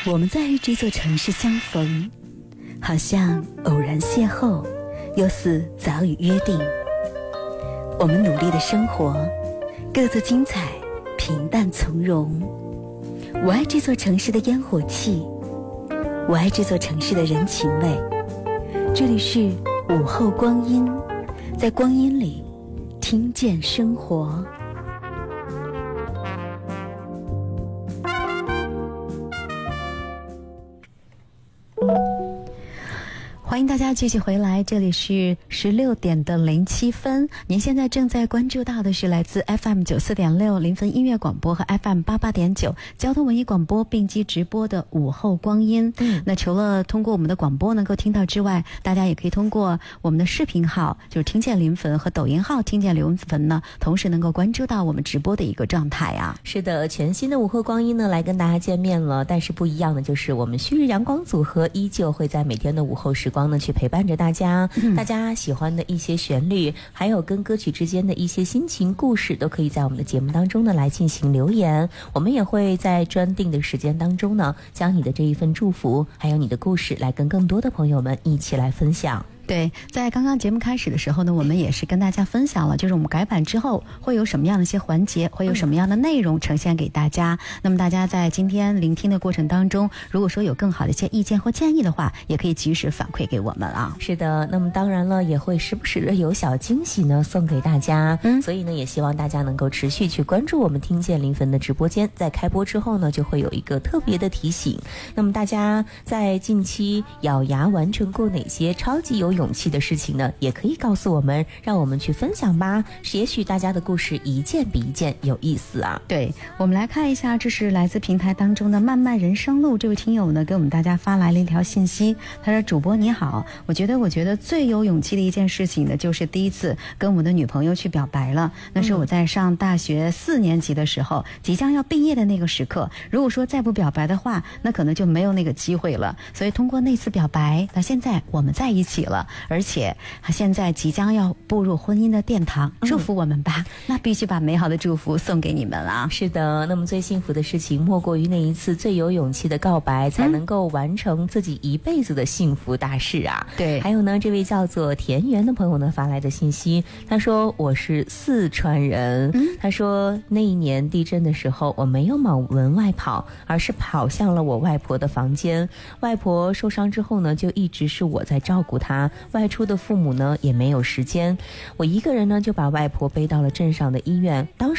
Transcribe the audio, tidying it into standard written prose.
我们在这座城市相逢，好像偶然邂逅，又似早已约定。我们努力的生活，各自精彩，平淡从容。我爱这座城市的烟火气，我爱这座城市的人情味。这里是午后光阴，在光阴里听见生活。欢迎大家继续回来，这里是16点的07分。您现在正在关注到的是来自 FM 94.6临汾音乐广播和 FM 88.9交通文艺广播并机直播的午后光阴。那除了通过我们的广播能够听到之外，大家也可以通过我们的视频号，就是听见临汾和抖音号听见临汾呢，同时能够关注到我们直播的一个状态啊。 是的，全新的午后光阴呢来跟大家见面了，但是不一样的就是我们旭日阳光组合依旧会在每天的午后时光呢去陪伴着大家，大家喜欢的一些旋律，还有跟歌曲之间的一些心情故事，都可以在我们的节目当中呢来进行留言。我们也会在专定的时间当中呢，将你的这一份祝福，还有你的故事，来跟更多的朋友们一起来分享。 对，在刚刚节目开始的时候呢，我们也是跟大家分享了，就是我们改版之后会有什么样的一些环节，会有什么样的内容呈现给大家。那么大家在今天聆听的过程当中，如果说有更好的一些意见或建议的话，也可以及时反馈给我们啊。 是的，那么当然了，也会时不时的有小惊喜呢送给大家。所以呢，也希望大家能够持续去关注我们听见临汾的直播间，在开播之后呢，就会有一个特别的提醒。那么大家在近期咬牙完成过哪些超级有勇气的事情呢，也可以告诉我们，让我们去分享吧。也许大家的故事一件比一件有意思啊。 对，我们来看一下，这是来自平台当中的漫漫人生路这位听友呢给我们大家发来了一条信息，他说：主播你好，我觉得最有勇气的一件事情呢，就是第一次跟我的女朋友去表白了。那是我在上大学4年级的时候，即将要毕业的那个时刻，如果说再不表白的话，那可能就没有那个机会了。所以通过那次表白，那现在我们在一起了，而且现在即将要步入婚姻的殿堂，祝福我们吧。那必须把美好的祝福送给你们了。 是的，那么最幸福的事情莫过于那一次最有勇气的告白，才能够完成自己一辈子的幸福大事啊。 对， 还有呢，这位叫做田园的朋友呢发来的信息，他说我是四川人，他说那一年地震的时候，我没有往门外跑，而是跑向了我外婆的房间。外婆受伤之后呢，就一直是我在照顾她，外出的父母呢也没有时间，我一个人呢就把外婆背到了镇上的医院。当时